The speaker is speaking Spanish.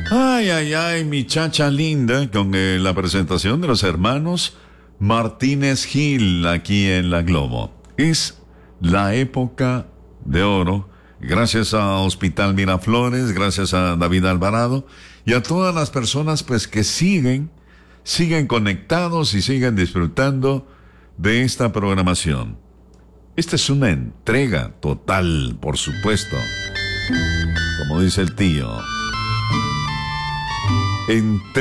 Ay, ay, ay, mi chacha linda, con la presentación de los hermanos Martínez Gil aquí en La Globo. Es la época de oro, gracias a Hospital Miraflores, gracias a David Alvarado y a todas las personas pues que siguen conectados y siguen disfrutando de esta programación. Esta es una entrega total, por supuesto, como dice el tío.